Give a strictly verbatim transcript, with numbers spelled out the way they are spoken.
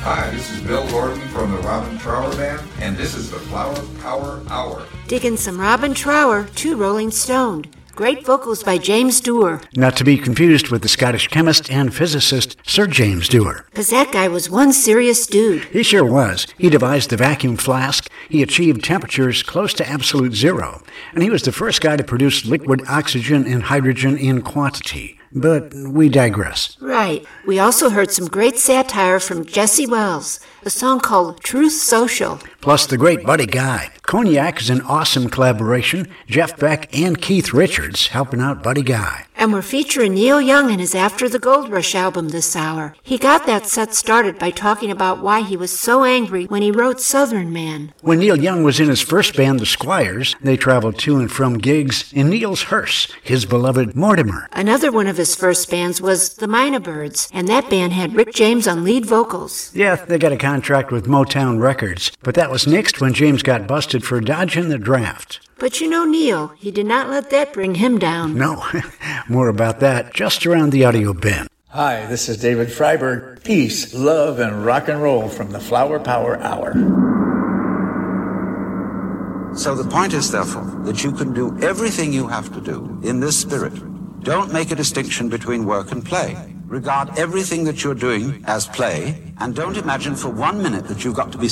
Hi, this is Bill Gordon from the Robin Trower Band, and this is the Flower Power Hour. Digging some Robin Trower, two Rolling Stoned. Great vocals by James Dewar. Not to be confused with the Scottish chemist and physicist Sir James Dewar. Because that guy was one serious dude. He sure was. He devised the vacuum flask. He achieved temperatures close to absolute zero. And he was the first guy to produce liquid oxygen and hydrogen in quantity. But we digress. Right. We also heard some great satire from Jesse Wells, a song called Truth Social. Plus the great Buddy Guy. Cognac is an awesome collaboration. Jeff Beck and Keith Richards helping out Buddy Guy. And we're featuring Neil Young in his After the Gold Rush album this hour. He got that set started by talking about why he was so angry when he wrote Southern Man. When Neil Young was in his first band, the Squires, they traveled to and from gigs in Neil's hearse, his beloved Mortimer. Another one of his first bands was the Minor Birds, and that band had Rick James on lead vocals. Yeah, they got a contract with Motown Records, but that was nixed when James got busted for dodging the draft. But you know Neil, he did not let that bring him down. No, more about that just around the audio bin. Hi, this is David Freiberg. Peace, love, and rock and roll from the Flower Power Hour. So the point is, therefore, that you can do everything you have to do in this spirit. Don't make a distinction between work and play. Regard everything that you're doing as play, and don't imagine for one minute that you've got to be